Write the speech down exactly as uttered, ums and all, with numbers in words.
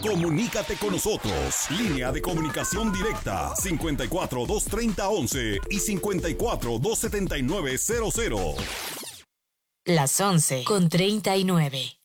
Comunícate con nosotros. Línea de comunicación directa cincuenta y cuatro, doscientos treinta, once y cincuenta y cuatro, doscientos setenta y nueve, cero cero. Las once con treinta y nueve.